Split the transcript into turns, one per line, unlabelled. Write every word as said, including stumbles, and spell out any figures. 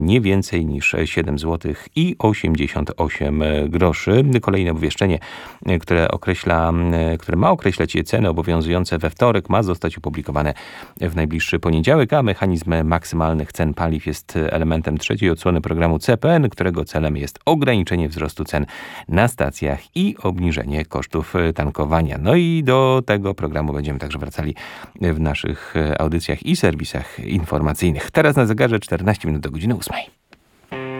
nie więcej niż siedem złotych i osiemdziesiąt osiem groszy. Kolejne obwieszczenie, które określa, które ma określać ceny obowiązujące we wtorek, ma zostać opublikowane w najbliższy poniedziałek, a mechanizm maksymalnych cen paliw jest elementem trzeciej odsłony programu C P N, którego celem jest ograniczenie wzrostu cen na stacjach i obniżenie kosztów tankowania. No i do tego programu będziemy także wracali w naszych audycjach i serwisach informacyjnych. Teraz na zegarze czternaście minut do godziny ósmej.